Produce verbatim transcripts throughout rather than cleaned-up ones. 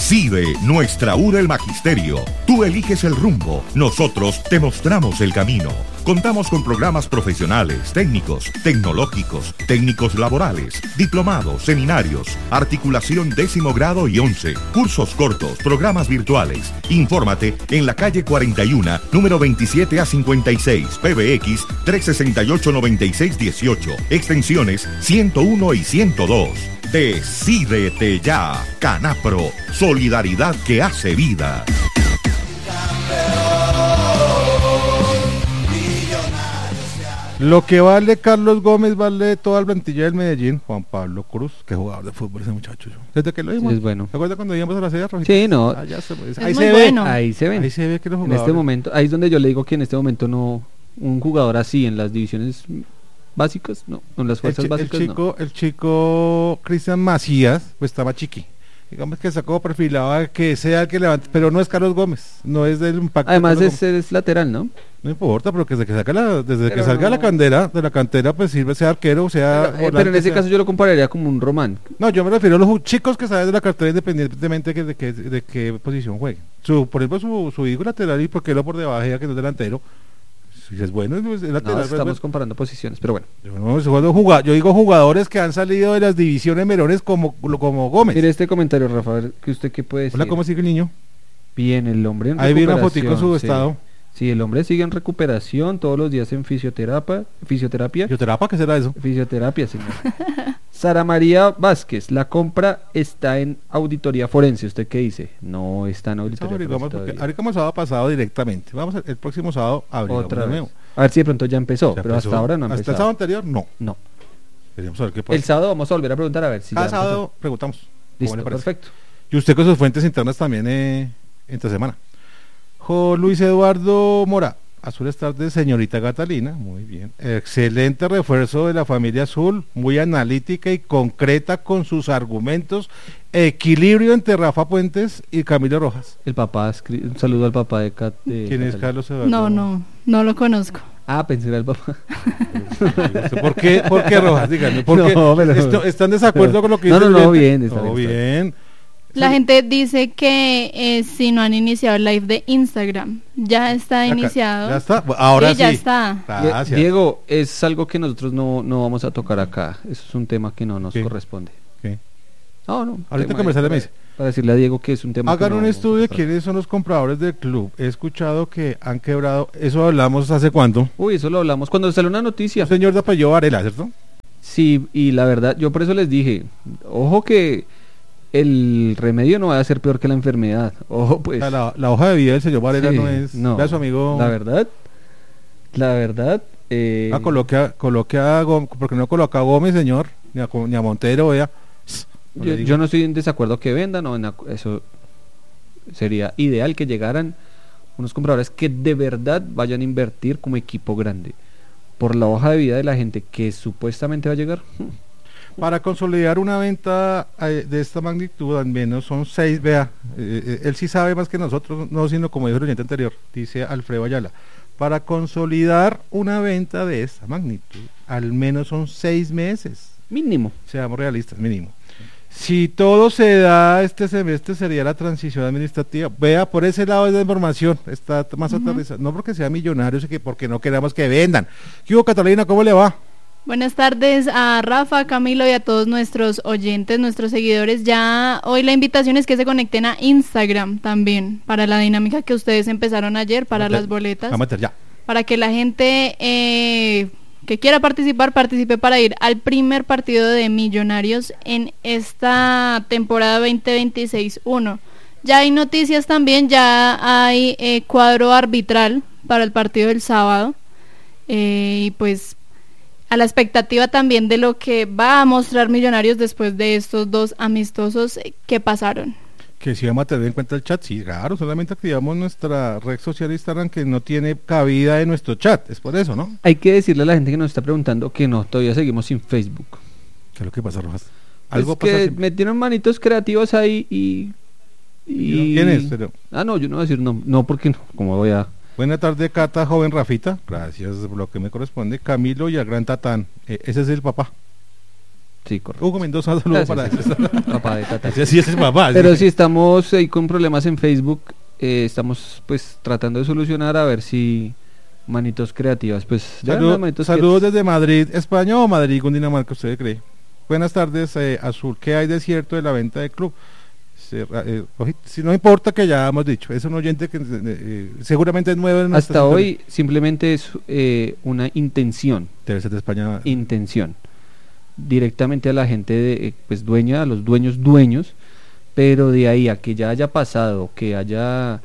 CIDE, nuestra U del Magisterio. Tú eliges el rumbo, nosotros te mostramos el camino. Contamos con programas profesionales, técnicos, tecnológicos, técnicos laborales, diplomados, seminarios, articulación décimo grado y once, cursos cortos, programas virtuales. Infórmate en la calle cuarenta y uno, número veintisiete a cincuenta y seis, P B X tres seis ocho, nueve seis uno ocho, extensiones ciento uno y ciento dos. Decídete ya, Canapro, solidaridad que hace vida. Lo que vale Carlos Gómez vale toda la plantilla del Medellín. Juan Pablo Cruz, que jugador de fútbol ese muchacho. Desde que lo vimos. Sí, es bueno. ¿Te acuerdas cuando íbamos a la sede? Sí, no. Ah, ya se, es ahí muy se bueno. ve. Ahí se ve. Ahí se ve que los En jugadores. este momento, ahí es donde yo le digo que en este momento no, un jugador así en las divisiones básicas, no, en las fuerzas el, chi- básicas el chico, no. El chico Cristian Macías, pues estaba chiqui. Digamos que sacó perfilaba que sea el que levante, pero no es Carlos Gómez, no es del impacto. Además es, es lateral, ¿no? No importa, pero que desde que salga la, desde pero que salga no. la candera, de la cantera, pues sirve sea arquero, sea. Pero, eh, pero en ese sea. caso yo lo compararía como un Román. No, yo me refiero a los ju- chicos que salen de la cartera independientemente de, que, de, de qué posición jueguen. Su, por ejemplo, su, su hijo lateral y porque lo por debajo ya que no es delantero. Si es bueno, es lateral. No, estamos pues, comparando posiciones, pero bueno. yo, no, yo, jugado, yo digo jugadores que han salido de las divisiones menores como, como Gómez. Mire este comentario, Rafa, a ver, ¿que usted qué puede decir? Hola, ¿cómo sigue el niño? Bien, el hombre en Ahí vi una recuperación, fotico en su sí. estado. Sí, el hombre sigue en recuperación, todos los días en fisioterapia, fisioterapia, ¿Fisioterapia? ¿Qué será eso? fisioterapia, señor. Sara María Vázquez, la compra está en auditoría forense. ¿Usted qué dice? No está en auditoría forense Averiguamos porque todavía. averiguamos el sábado pasado directamente. Vamos a, el próximo sábado averiguamos Otra de vez. nuevo. A ver si de pronto ya empezó, Ya pero empezó. hasta ahora no ha Hasta el empezado. sábado anterior, no. No. Queríamos saber qué pasa. El sábado vamos a volver a preguntar a ver si Cada ya empezó. sábado preguntamos. ¿Cómo Listo, le parece? perfecto. Y usted con sus fuentes internas también eh, entre semana. Jo Luis Eduardo Mora. Azules tardes, señorita Catalina. Muy bien. Excelente refuerzo de la familia azul. Muy analítica y concreta con sus argumentos. Equilibrio entre Rafa Puentes y Camilo Rojas. El papá, escri- un saludo al papá de, Cat, de ¿Quién es Catalina. Carlos Eduardo? No, no, no lo conozco. Ah, pensé que era el papá. ¿Por qué, ¿Por qué Rojas? Díganme. ¿Por qué? No, pero- Esto- ¿Están de acuerdo con lo que No, dice no, el no, oyente? bien, está No, bien, está bien. La Sí. gente dice que eh, si no han iniciado el live de Instagram, ya está Acá- iniciado. Ya está. Ahora Sí, sí. ya está. Gracias. Diego, es algo que nosotros no, no vamos a tocar acá. Eso es un tema que no nos ¿Qué? corresponde. ¿Qué? No, no. Ahorita tema comercial para- me dice. Para decirle a Diego que es un tema que Hagan no un vamos a estudio de tratar. quiénes son los compradores del club. He escuchado que han quebrado. Eso hablamos hace cuánto. Uy, eso lo hablamos cuando salió una noticia. Un señor de apellido Varela, ¿cierto? Sí, y la verdad, yo por eso les dije, ojo que el remedio no va a ser peor que la enfermedad. Ojo, pues. O sea, la, la hoja de vida del señor Varela sí, no es. no. Vea a su amigo. La verdad, la verdad. Eh, Ah, coloque a, coloque a Gómez, porque no coloca a Gómez, señor, ni a, ni a Montero, vea. No yo, le digo. yo no estoy en desacuerdo que vendan, o en acu- eso sería ideal que llegaran unos compradores que de verdad vayan a invertir como equipo grande. Por la hoja de vida de la gente que supuestamente va a llegar. Para consolidar una venta eh, de esta magnitud, al menos son seis, vea, eh, eh, él sí sabe más que nosotros, no sino como dijo el oyente anterior, dice Alfredo Ayala. Para consolidar una venta de esta magnitud, al menos son seis meses. Mínimo. Seamos realistas, mínimo. Si todo se da este semestre sería la transición administrativa. Vea, por ese lado es la información, está más Ujú. aterrizada. No porque sea millonarios, sino que porque no queramos que vendan. ¿Qué hubo, Catalina? ¿Cómo le va? Buenas tardes a Rafa, Camilo y a todos nuestros oyentes, nuestros seguidores. Ya hoy la invitación es que se conecten a Instagram también para la dinámica que ustedes empezaron ayer para Vamos a las meter- boletas. Vamos a meter ya. Para que la gente eh, que quiera participar, participe para ir al primer partido de Millonarios en esta temporada veinte veintiséis uno. Ya hay noticias también, ya hay eh, cuadro arbitral para el partido del sábado. Eh, y pues a la expectativa también de lo que va a mostrar Millonarios después de estos dos amistosos eh, que pasaron. Que si vamos a tener en cuenta el chat, sí, claro, solamente activamos nuestra red social Instagram que no tiene cabida en nuestro chat, es por eso, ¿no? Hay que decirle a la gente que nos está preguntando que no, todavía seguimos sin Facebook. ¿Qué es lo que pasa, Rojas? Algo pasa que siempre. metieron manitos creativos ahí y... ¿Y quién es? Pero- Ah, no, yo no voy a decir no, no porque no, como voy a... Buena tarde, Cata, joven Rafita, gracias por lo que me corresponde. Camilo y al gran Tatán, eh, ese es el papá. Sí, correcto. Hugo Mendoza, un saludo Gracias, para gracias. Papá de Tata. Ese sí ese es papá. Pero sí. si estamos ahí con problemas en Facebook, eh, estamos pues tratando de solucionar a ver si manitos creativas, pues ya Saludo- las manitos saludos creativas. desde Madrid, España o Madrid, Cundinamarca, ¿usted cree? Buenas tardes, eh, Azul. ¿Qué hay de cierto de la venta del club? Se- eh, oji- si no importa que ya hemos dicho, es un oyente que eh, eh, seguramente es nuevo en nuestra Hasta sintonía. hoy simplemente es eh, una intención, Debe ser de España. intención, directamente a la gente de, eh, pues dueña, a los dueños dueños, pero de ahí a que ya haya pasado, que haya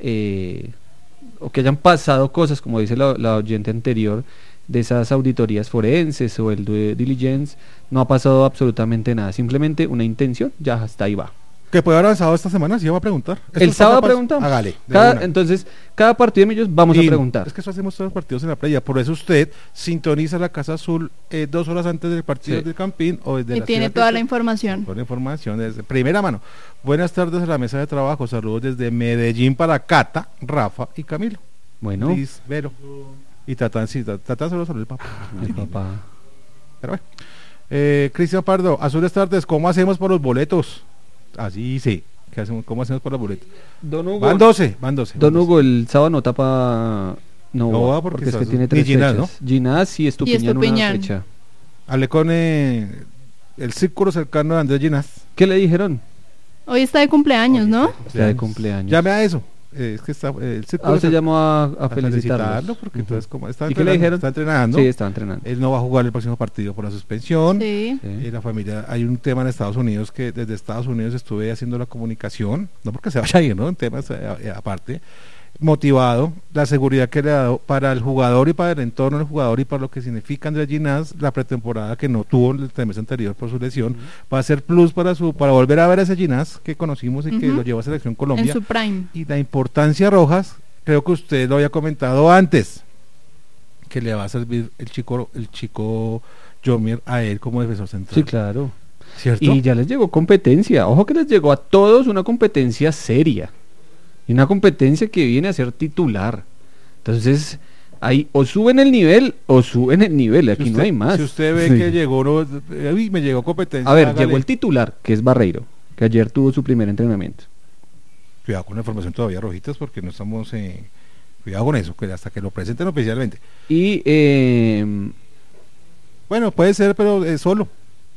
eh, o que hayan pasado cosas, como dice la, la oyente anterior, de esas auditorías forenses o el due diligence, no ha pasado absolutamente nada, simplemente una intención, ya hasta ahí va. Que puede haber avanzado esta semana, si va a preguntar. Esto El es sábado paso a paso. preguntamos. Hágale, de Cada- una. entonces, cada partido de Millos vamos Y a preguntar. Es que eso hacemos todos los partidos en la playa. Por eso usted sintoniza la Casa Azul eh, dos horas antes del partido Sí. del Campín o desde Y la tiene ciudad que toda esté. la información. Toda la información desde primera mano. Buenas tardes a la mesa de trabajo. Saludos desde Medellín para Cata, Rafa y Camilo. Bueno, Liz, Vero. Y Tatán, sí, Ta- Tatán solo sobre el papá. ay, papá. Pero bueno. Eh, Cristian Pardo, azules tardes, ¿cómo hacemos por los boletos? Así sí. ¿Qué hacemos? ¿Cómo hacemos por los boletos? Don Hugo, Van doce, van doce. Don van doce. Hugo, el sábado no tapa. No, No va, va porque porque, es que está- tiene ni tres Ginás, fechas. Ginás y Estupiñán, una Estupiñán. fecha. Hablé con eh, el círculo cercano de Andrés Ginás. ¿Qué le dijeron? Hoy está de cumpleaños, ¿no? Está de cumpleaños. Llame a eso. Eh, es que está eh, el círculo Ah, usted cer- llamó a, a a felicitarlo. felicitarlo porque entonces como está ¿Y qué le entrenando, dijeron? está entrenando. Sí, estaba entrenando. Él no va a jugar el próximo partido por la suspensión. Sí. Sí. Eh, la familia, hay un tema en Estados Unidos que desde Estados Unidos estuve haciendo la comunicación, no porque se vaya a ir, ¿no? En temas eh, eh, aparte, motivado, la seguridad que le ha dado para el jugador y para el entorno del jugador y para lo que significa Andrés Ginás, la pretemporada que no tuvo el mes anterior por su lesión, va a ser plus para su para volver a ver a ese Ginás que conocimos y que Ujú. lo llevó a Selección En Colombia. su prime. Y la importancia Rojas, creo que usted lo había comentado antes, que le va a servir el chico el chico Jomir a él como defensor central. Sí, claro. ¿Cierto? Y ya les llegó competencia. Ojo que les llegó a todos una competencia seria. Y una competencia que viene a ser titular. Entonces, ahí o suben el nivel o suben el nivel. Aquí Si no usted- hay más. Si usted ve Sí. que llegó, no, eh, uy, me llegó competencia. A ver, hágale. llegó el titular, que es Barreiro, que ayer tuvo su primer entrenamiento. Cuidado con la información todavía, Rojitas, porque no estamos. Eh, cuidado con eso, que hasta que lo presenten oficialmente. Y eh, Bueno, puede ser, pero eh, solo.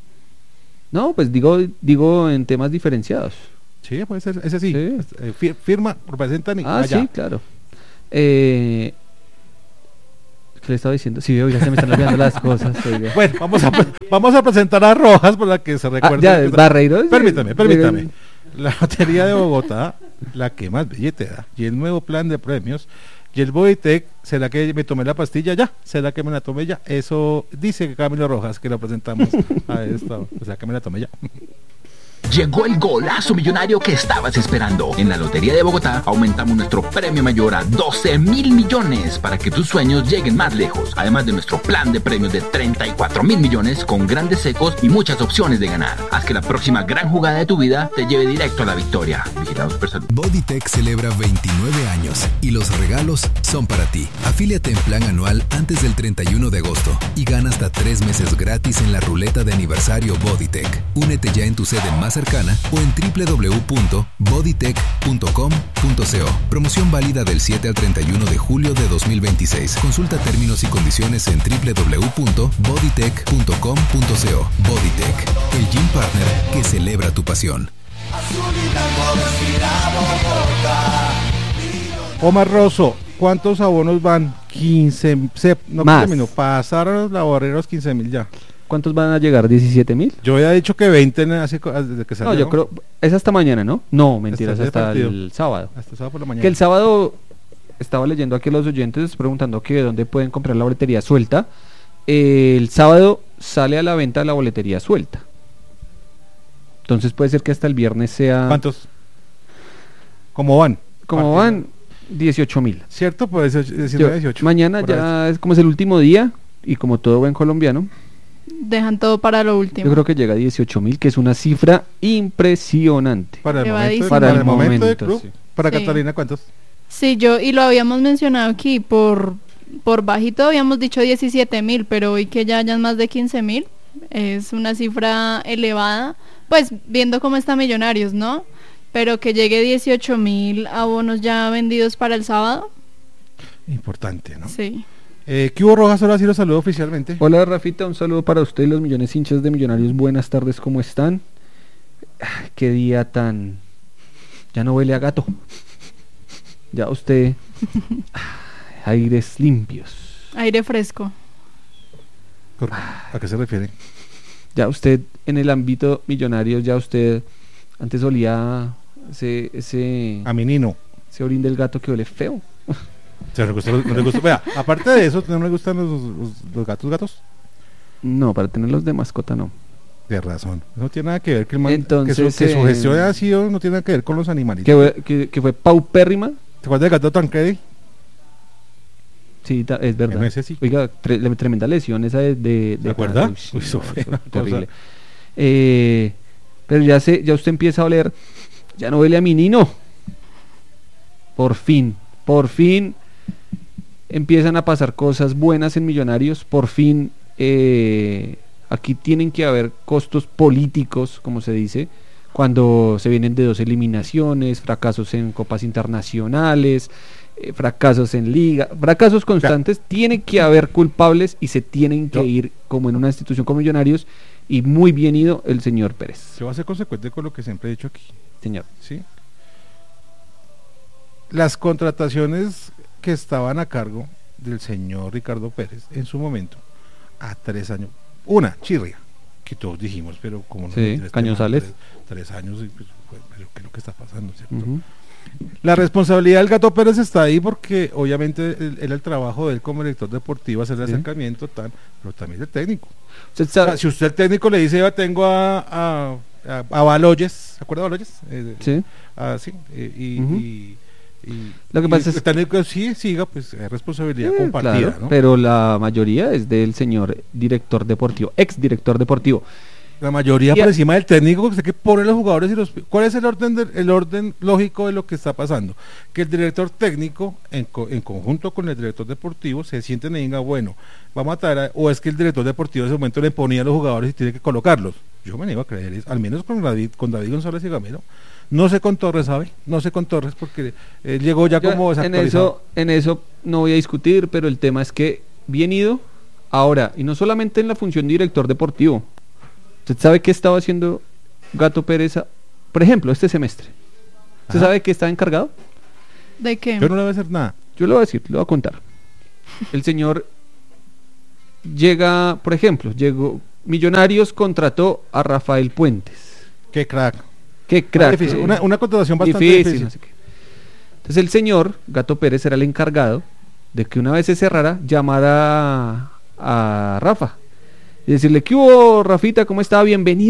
no, pues digo, digo en temas diferenciados. Sí, puede ser, ese sí. Sí. Eh, fir- firma, representan y Ah, allá. sí, claro. Eh, ¿Qué le estaba diciendo? Sí, veo, ya se me están olvidando las cosas. Oiga. Bueno, vamos a, pre- vamos a presentar a Rojas para que se Ah, recuerde. ya, que- Barreiro. sí, Permítame, permítame. llega- La Lotería de Bogotá, la que más billete da, y el nuevo plan de premios, y el Bodytech, ¿será que me tomé la pastilla ya? ¿Será que me la tomé ya? Eso dice Camilo Rojas, que lo presentamos a esta, o sea, que me la tomé ya. Llegó el golazo millonario que estabas esperando. En la Lotería de Bogotá aumentamos nuestro premio mayor a doce mil millones para que tus sueños lleguen más lejos. Además de nuestro plan de premios de treinta y cuatro mil millones con grandes secos y muchas opciones de ganar. Haz que la próxima gran jugada de tu vida te lleve directo a la victoria. Vigilados por salud. Bodytech celebra veintinueve años y los regalos son para ti. Afíliate en plan anual antes del treinta y uno de agosto y gana hasta tres meses gratis en la ruleta de aniversario Bodytech. Únete ya en tu sede más cercana o en doble u doble u doble u punto bodytech punto com punto co. Promoción válida del siete al treinta y uno de julio de dos mil veintiséis. Consulta términos y condiciones en doble u doble u doble u punto bodytech punto com punto co. Bodytech, el gym partner que celebra tu pasión. Omar Rosso, ¿cuántos abonos van? quince, se, no, Más. quince mil, no, pasaron los barreros quince mil ya. ¿Cuántos van a llegar? ¿diecisiete mil? Yo había dicho que veinte en- hace, co- desde que salió. No, yo creo. Es hasta mañana, ¿no? No, mentiras, Hasta el hasta partido. el sábado. Hasta sábado por la mañana. Que el sábado estaba leyendo aquí a los oyentes preguntando que dónde pueden comprar la boletería suelta. Eh, el sábado sale a la venta la boletería suelta. Entonces puede ser que hasta el viernes sea. ¿Cuántos? ¿Cómo van? Como Partido. van dieciocho mil. ¿Cierto? Pues diecinueve, dieciocho. Mañana Por ahí. ya es como es el último día y como todo buen colombiano, Dejan todo para lo último. yo creo que llega a dieciocho mil, que es una cifra impresionante. Para el momento, Elevadísimo. para Para el el momento del momento, club. sí. Para Sí. Catalina, ¿cuántos? Sí, yo, y lo habíamos mencionado aquí, por, por bajito habíamos dicho diecisiete mil, pero hoy que ya hayan más de quince mil, Es una cifra elevada, pues viendo cómo está Millonarios, ¿no? Pero que llegue dieciocho mil abonos ya vendidos para el sábado. Importante, ¿no? Sí. Eh, ¿Qué hubo, Rojas? Ahora sí lo saludo oficialmente. Hola Rafita, un saludo para usted y los millones hinchas de Millonarios. Buenas tardes, ¿cómo están? Ah, qué día tan... Ya no huele a gato. Ya usted... ah, aires limpios. Aire fresco. ¿A qué se refiere? Ya usted en el ámbito millonario, ya usted antes olía ese... ese A mi Nino. ese orín del gato que huele feo. ¿Se le gusta, no le gusta? Vea, aparte de eso, ¿no le gustan los, los, los gatos gatos? No, para tenerlos de mascota no. De razón. Eso no tiene nada que ver que, el man- Entonces, que, su, que su eh, gestión haya sido, no tiene nada que ver con los animales. Que, fue- que, que fue paupérrima. ¿Te acuerdas del gato Tancredi? Sí, ta- es verdad. Ese sí. Oiga, tre- le- tremenda lesión esa de... de, de acuerda? Uy, sí, Uy, eso no, fue eso una terrible. cosa. Eh, pero ya se, ya usted empieza a oler, ya no huele a mi Nino. Por fin, por fin empiezan a pasar cosas buenas en Millonarios. Por fin eh, aquí tienen que haber costos políticos, como se dice, cuando se vienen de dos eliminaciones, fracasos en copas internacionales, eh, fracasos en liga, fracasos constantes. Tiene que haber culpables y se tienen que Yo- ir como en una institución como Millonarios, y muy bien ido el señor Pérez. Yo voy a ser consecuente con lo que siempre he dicho aquí. Señor. ¿Sí? Las contrataciones que estaban a cargo del señor Ricardo Pérez en su momento, a tres años, una, Chirria, que todos dijimos, pero como no Sí, me interesa Cañizales. tres, tres años, y pues, pues, pero ¿qué es lo que está pasando, cierto? Ujú. La responsabilidad del Gato Pérez está ahí porque obviamente el- era el trabajo de él como director deportivo hacer el Sí. acercamiento, tal, pero también el técnico. Usted O sea, sabe- si usted el técnico le dice, yo tengo a, a, a, a Baloyes, ¿se acuerda de Baloyes? Eh, Sí. ah, sí, eh, y, Ujú. y- y- Lo que y pasa es- el técnico sí siga, pues es responsabilidad Eh, compartida, claro, ¿no? pero la mayoría es del señor director deportivo, ex director deportivo. La mayoría Y a- por encima del técnico, que usted que pone los jugadores y los... ¿Cuál es el orden del- el orden lógico de lo que está pasando? Que el director técnico, en, co- en conjunto con el director deportivo, se sienten y digan, bueno, vamos a traer, a- o es que el director deportivo en ese momento le ponía a los jugadores y tiene que colocarlos. Yo me niego a creer eso, al menos con David, con David González y Gamero. No sé con Torres, ¿sabe? No sé con Torres porque él llegó ya Yo como en desactualizado. eso, en eso no voy a discutir, pero el tema es que bien ido ahora, y no solamente en la función de director deportivo. ¿Usted sabe qué estaba haciendo Gato Pérez, a- por ejemplo, este semestre? ¿Usted Ajá. sabe qué está encargado? ¿De qué? Yo no le voy a hacer nada. Yo le voy a decir, le voy a contar. El señor llega, por ejemplo, llegó Millonarios, contrató a Rafael Puentes. Qué crack. Qué crack. Difícil, eh, Una, una contratación bastante difícil, difícil. no sé qué. Entonces el señor Gato Pérez era el encargado de que una vez se cerrara, llamara a, a Rafa y decirle: ¿qué hubo, Rafita? ¿Cómo está? Bienvenido.